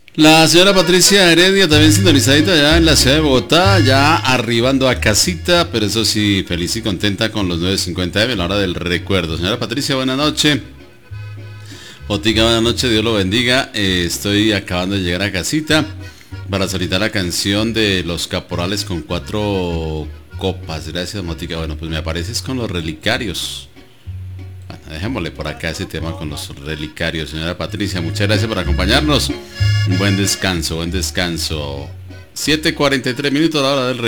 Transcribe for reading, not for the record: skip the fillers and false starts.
La señora Patricia Heredia también sintonizadita ya en la ciudad de Bogotá, ya arribando a casita, pero eso sí, feliz y contenta con los 9:50 la hora del recuerdo. Señora Patricia, buenas noches. Botica, buenas noches, Dios lo bendiga. Estoy acabando de llegar a casita para solicitar la canción de Los Caporales con 4 copas. Gracias, Motica. Bueno, pues me apareces con Los Relicarios. Bueno, dejémosle por acá ese tema con Los Relicarios. Señora Patricia, muchas gracias por acompañarnos. Un buen descanso, buen descanso. 7:43 la hora del